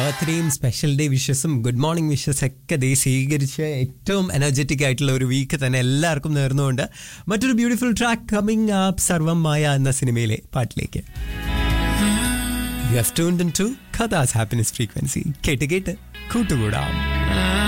ബർത്ത്ഡേയും special day വിഷസും good morning wishes ഒക്കെ ദേ സ്വീകരിച്ച് ഏറ്റവും എനർജറ്റിക് ആയിട്ടുള്ള ഒരു വീക്ക് തന്നെ എല്ലാവർക്കും നേർന്നുകൊണ്ട് മറ്റൊരു ബ്യൂട്ടിഫുൾ ട്രാക്ക് കമ്മിങ് അപ്പ് സർവം മായ എന്ന സിനിമയിലെ പാട്ടിലേക്ക്. You have tuned into Katha's Happiness Frequency. കേട്ട് കേട്ട് കൂട്ടുകൂടാം.